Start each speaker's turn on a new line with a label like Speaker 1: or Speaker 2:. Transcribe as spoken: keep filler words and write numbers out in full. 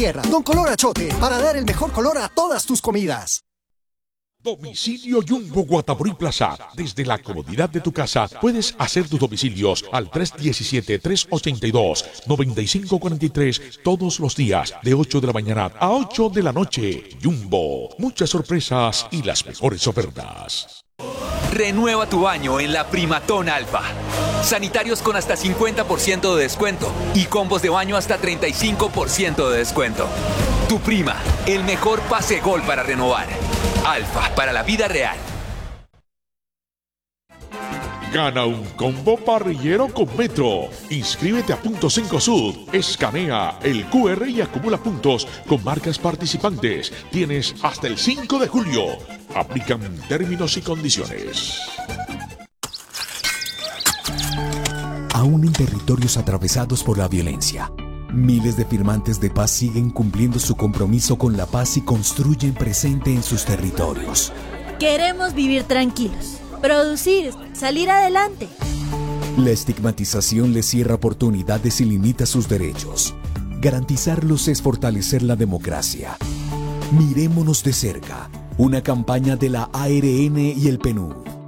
Speaker 1: tierra. Don Color Achote, para dar el mejor color a todas tus comidas.
Speaker 2: Domicilio Jumbo Guatapurí Plaza. Desde la comodidad de tu casa puedes hacer tus domicilios al tres uno siete, tres ocho dos, nueve cinco cuatro tres todos los días de ocho de la mañana a ocho de la noche. Jumbo, muchas sorpresas y las mejores ofertas.
Speaker 3: Renueva tu baño en la Primatón Alfa. Sanitarios con hasta cincuenta por ciento de descuento y combos de baño hasta treinta y cinco por ciento de descuento. Tu Prima, el mejor pase gol para renovar. Alfa, para la vida real.
Speaker 2: Gana un combo parrillero con Metro. Inscríbete a Punto cinco Sud. Escanea el Q R y acumula puntos con marcas participantes. Tienes hasta el cinco de julio. Aplican términos y condiciones.
Speaker 4: Aún en territorios atravesados por la violencia, miles de firmantes de paz siguen cumpliendo su compromiso con la paz y construyen presente en sus territorios.
Speaker 5: Queremos vivir tranquilos, producir, salir adelante.
Speaker 4: La estigmatización les cierra oportunidades y limita sus derechos. Garantizarlos es fortalecer la democracia. Mirémonos de cerca. Una campaña de la A R N y el P N U D.